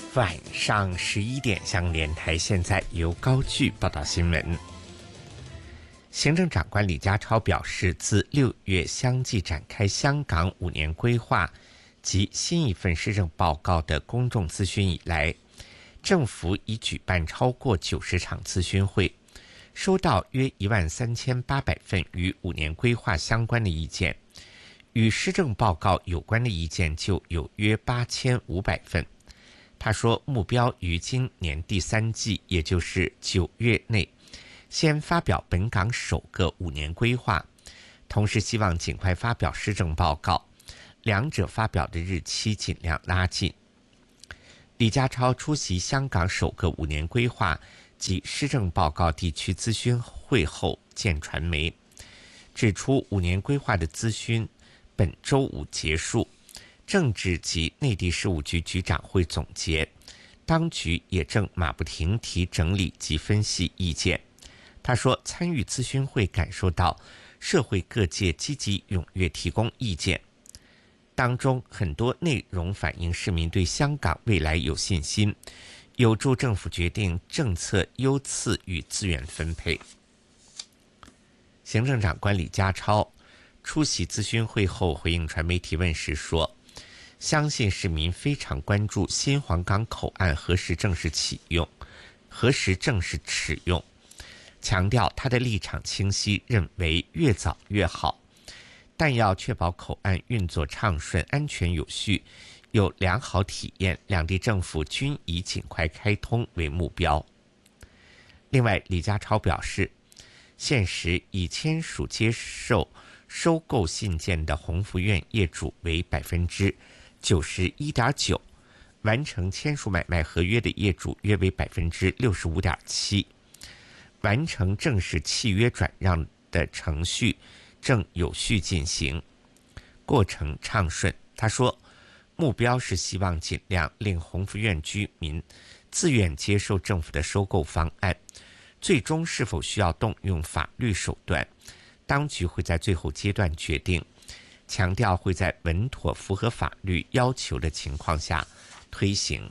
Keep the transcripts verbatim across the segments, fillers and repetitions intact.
晚上十一点，香港电台现在由高炬报道新闻。行政长官李家超表示，自六月相继展开香港五年规划及新一份施政报告的公众咨询以来，政府已举办超过九十场咨询会，收到约一万三千八百份与五年规划相关的意见，与施政报告有关的意见就有约八千五百份。他说，目标于今年第三季，也就是九月内，先发表本港首个五年规划，同时希望尽快发表施政报告，两者发表的日期尽量拉近。李家超出席香港首个五年规划及施政报告地区咨询会后见传媒，指出五年规划的咨询本周五结束，政治及内地事务局局长会总结，当局也正马不停蹄整理及分析意见。他说，参与咨询会感受到社会各界积极踊跃提供意见，当中很多内容反映市民对香港未来有信心，有助政府决定政策优次与资源分配。行政长官李家超出席咨询会后回应传媒提问时说，相信市民非常关注新皇岗口岸何时正式启用，何时正式使用，强调他的立场清晰，认为越早越好，但要确保口岸运作畅顺、安全有序、有良好体验，两地政府均以尽快开通为目标。另外，李家超表示，现时已签署接受收购信件的鸿福苑业主为百分之九十一点九，完成签署买卖合约的业主约为百分之六十五点七，完成正式契约转让的程序正有序进行，过程畅顺。他说，目标是希望尽量令鸿福苑居民自愿接受政府的收购方案，最终是否需要动用法律手段，当局会在最后阶段决定，强调会在稳妥符合法律要求的情况下推行。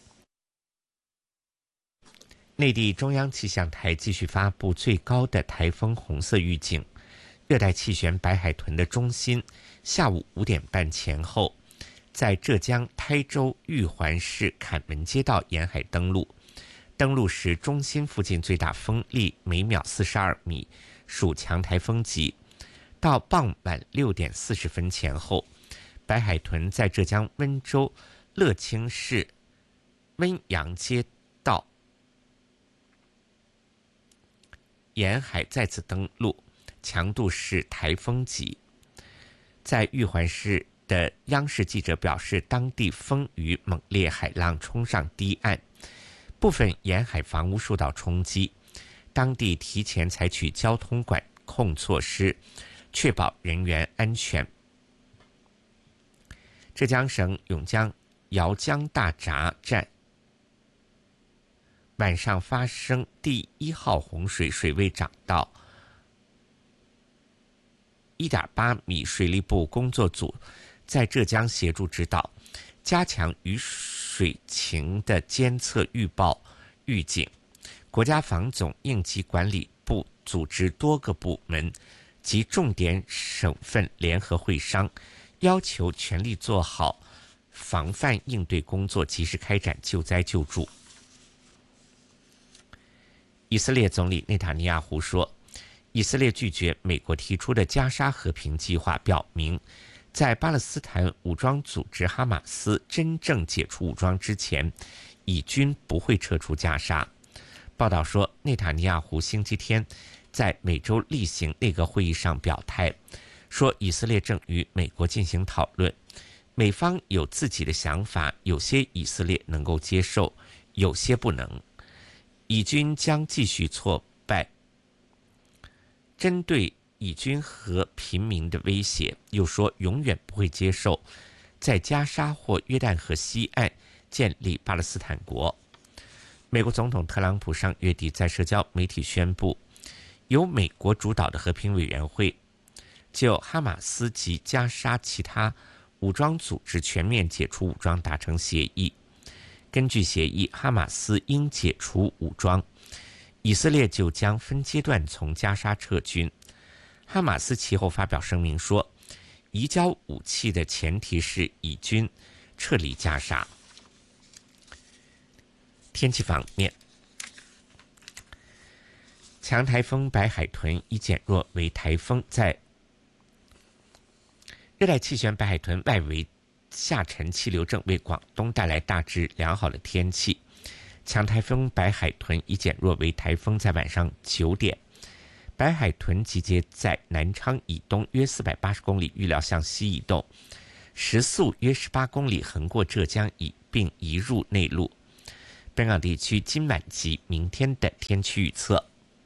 内地中央气象台继续发布最高的台风红色预警，热带气旋白海豚的中心下午五点半前后在浙江台州玉环市坎门街道沿海登陆，登陆时中心附近最大风力每秒四十二米，属强台风级。到傍晚六点四十分前后，白海豚在浙江温州乐清市温阳街道沿海再次登陆，强度是台风级。在玉环市的央视记者表示，当地风雨猛烈，海浪冲上堤岸，部分沿海房屋受到冲击，当地提前采取交通管控措施，确保人员安全。浙江省永江姚江大闸站晚上发生第一号洪水，水位涨到 一点八米，水利部工作组在浙江协助指导，加强雨水情的监测预报预警。国家防总应急管理部组织多个部门及重点省份联合会商，要求全力做好防范应对工作，及时开展救灾救助。以色列总理内塔尼亚胡说，以色列拒绝美国提出的加沙和平计划，表明在巴勒斯坦武装组织哈马斯真正解除武装之前，以军不会撤出加沙。报道说，内塔尼亚胡星期天在美洲例行内阁会议上表态，说以色列正与美国进行讨论，美方有自己的想法，有些以色列能够接受，有些不能。以军将继续挫败针对以军和平民的威胁，又说永远不会接受在加沙或约旦河西岸建立巴勒斯坦国。美国总统特朗普上月底在社交媒体宣布，由美国主导的和平委员会就哈马斯及加沙其他武装组织全面解除武装达成协议。 根据协议，哈马斯应解除武装，以色列就将分阶段从加沙撤军。哈马斯其后发表声明说，移交武器的前提是以军撤离加沙。天气方面，强台风白海豚已减弱为台风，在热带气旋白海豚外围下沉气流正为广东带来大致良好的天气。强台风白海豚已减弱为台风，在晚上九点，白海豚集结在南昌以东约四百八十公里，预料向西移动，时速约十八公里，横过浙江以并移入内陆。本港地区今晚及明天的天气预测：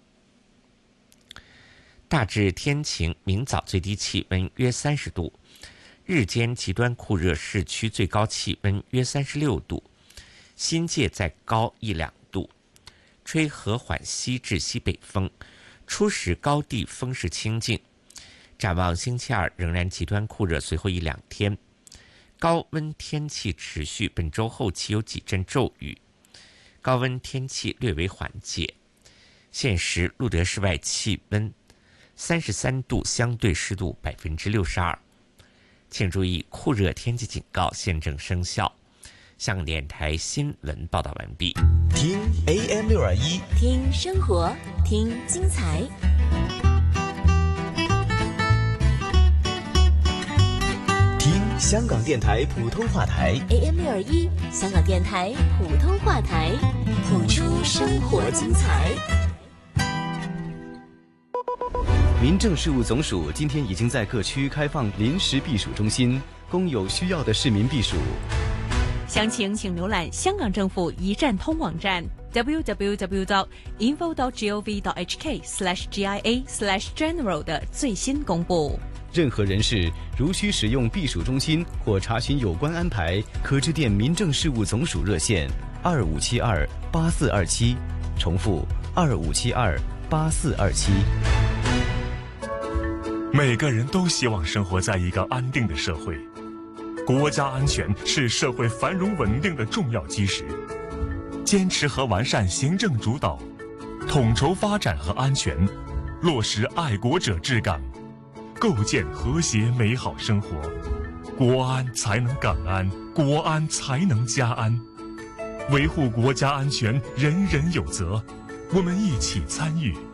大致天晴，明早最低气温约三十度，日间极端酷热，市区最高气温约三十六度，新界再高一两度，吹和缓西至西北风，初时高地风势清劲。展望星期二仍然极端酷热，随后一两天高温天气持续，本周后期有几阵骤雨，高温天气略为缓解。现时路德室外气温三十三度，相对湿度百分之六十二。请注意，酷热天气警告现正生效。香港电台新闻报道完毕。 听 A M 六二一， 听生活，听精彩。 听香港电台普通话台 A M 六二一，香港电台普通话台，谱出生活精彩。 民政事务总署今天已经在各区开放临时避暑中心，供有需要的市民避暑。 详情请浏览香港政府一站通网站 double-u double-u double-u dot info dot gov dot h k slash g i a slash general 的最新公布。 任何人士如需使用避暑中心或查询有关安排，可致电民政事务总署热线二五七二八四二七，重复二五七二八四二七。 每个人都希望生活在一个安定的社会，国家安全是社会繁荣稳定的重要基石。坚持和完善行政主导，统筹发展和安全，落实爱国者治港，构建和谐美好生活，国安才能港安，国安才能家安。维护国家安全，人人有责，我们一起参与，